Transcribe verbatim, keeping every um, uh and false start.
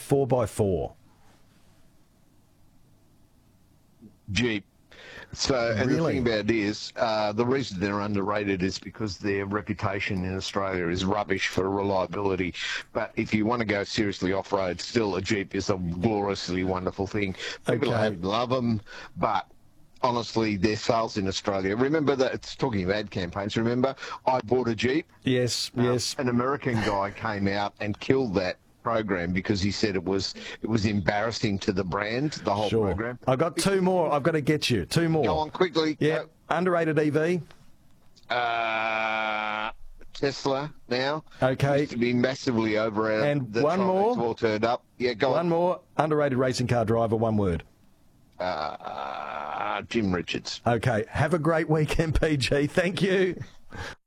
four by four? Jeep. So, and Really? the thing about it is, uh, the reason they're underrated is because their reputation in Australia is rubbish for reliability. But if you want to go seriously off-road, still a Jeep is a gloriously wonderful thing. People Okay. have, love them, but honestly, their sales in Australia. Remember that, it's talking of ad campaigns, remember, I bought a Jeep? Yes, Um, yes. An American guy came out and killed that program because he said it was it was embarrassing to the brand, the whole Sure. program. I've got two more. I've got to get you. Two more. Go on quickly. Yeah. Go. Underrated E V. Uh, Tesla now. Okay. Used to be massively over. And the one Tribecs more. all turned up. Yeah, go One on. more. Underrated racing car driver. One word. Uh, Jim Richards. Okay. Have a great weekend, P G. Thank you.